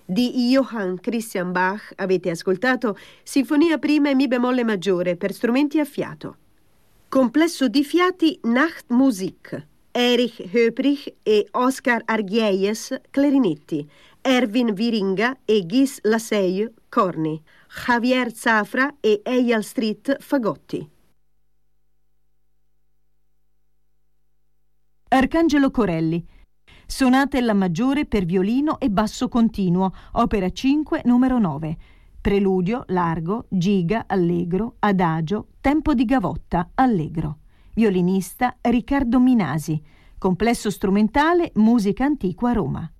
Di Johann Christian Bach avete ascoltato Sinfonia prima in Mi bemolle maggiore per strumenti a fiato. Complesso di fiati Nachtmusik. Erich Höprich e Oscar Arghielles, clarinetti. Erwin Wiringa e Guy Lasseille, corni. Javier Zafra e Eyal Street, fagotti. Arcangelo Corelli. Sonata La maggiore per violino e basso continuo, opera 5, numero 9. Preludio, largo, giga, allegro, adagio, tempo di gavotta, allegro. Violinista Riccardo Minasi. Complesso strumentale Musica Antiqua Roma.